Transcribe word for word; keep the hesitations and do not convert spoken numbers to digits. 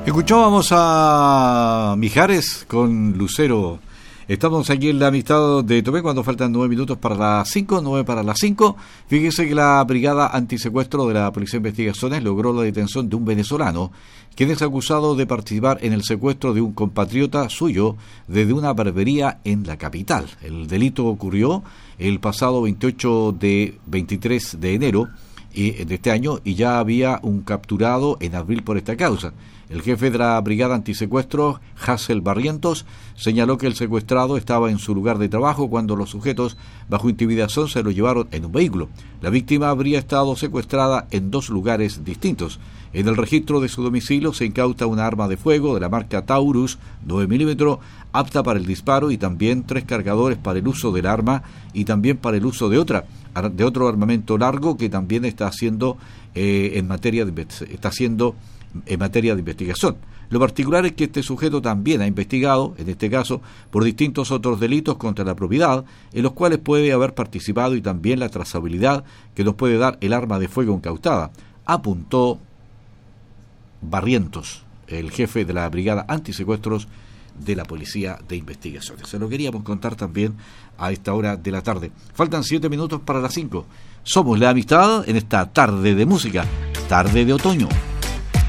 Escuchábamos a Mijares con Lucero. Estamos aquí en la amistad de Tomé cuando faltan nueve minutos para las cinco, nueve para las cinco. Fíjese que la Brigada Antisecuestro de la Policía de Investigaciones logró la detención de un venezolano, quien es acusado de participar en el secuestro de un compatriota suyo desde una barbería en la capital. El delito ocurrió el pasado veintiocho de veintitrés de enero de este año y ya había un capturado en abril por esta causa. El jefe de la Brigada Antisecuestro, Hassel Barrientos, señaló que el secuestrado estaba en su lugar de trabajo cuando los sujetos, bajo intimidación, se lo llevaron en un vehículo. La víctima habría estado secuestrada en dos lugares distintos. En el registro de su domicilio se incauta una arma de fuego de la marca Taurus nueve milímetros, apta para el disparo, y también tres cargadores para el uso del arma y también para el uso de otra de otro armamento largo que también está haciendo eh, en materia de está haciendo en materia de investigación. Lo particular es que este sujeto también ha investigado, en este caso, por distintos otros delitos contra la propiedad, en los cuales puede haber participado, y también la trazabilidad que nos puede dar el arma de fuego incautada, apuntó Barrientos, el jefe de la Brigada Antisecuestros de la Policía de Investigaciones. Se lo queríamos contar también a esta hora de la tarde. Faltan siete minutos para las cinco. Somos la amistad en esta tarde de música, tarde de otoño.